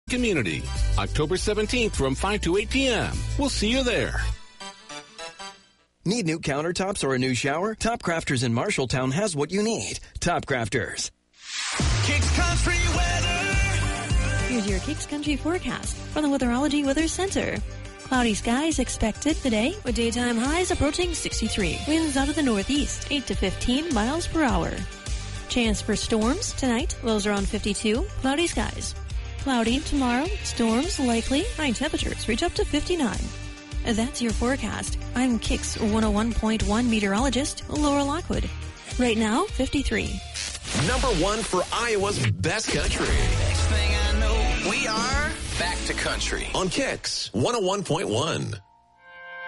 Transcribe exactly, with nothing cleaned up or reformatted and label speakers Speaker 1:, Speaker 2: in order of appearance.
Speaker 1: Community, October seventeenth from five to eight p.m. We'll see you there.
Speaker 2: Need new countertops or a new shower? Top Crafters in Marshalltown has what you need. Top Crafters.
Speaker 3: Kicks Country weather.
Speaker 4: Here's your Kicks Country forecast from the Weatherology Weather Center. Cloudy skies expected today with daytime highs approaching sixty-three. Winds out of the northeast, eight to fifteen miles per hour. Chance for storms tonight, lows around fifty-two. Cloudy skies. Cloudy tomorrow, storms likely. High temperatures reach up to fifty-nine. That's your forecast. I'm Kicks one oh one point one meteorologist Laura Lockwood. Right now, fifty-three.
Speaker 5: Number one for Iowa's best country.
Speaker 3: Next thing I know, we are back to country
Speaker 5: on Kicks one oh one point one.